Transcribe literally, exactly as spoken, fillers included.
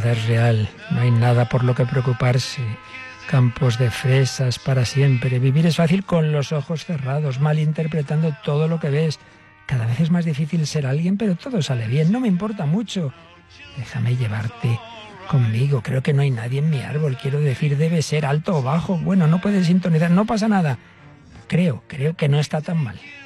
Nada es real, no hay nada por lo que preocuparse. Campos de fresas para siempre. Vivir es fácil con los ojos cerrados, malinterpretando todo lo que ves. Cada vez es más difícil ser alguien, pero todo sale bien, no me importa mucho. Déjame llevarte conmigo, creo que no hay nadie en mi árbol, quiero decir, debe ser alto o bajo. Bueno, no puedes sintonizar, no pasa nada. Creo, creo que no está tan mal.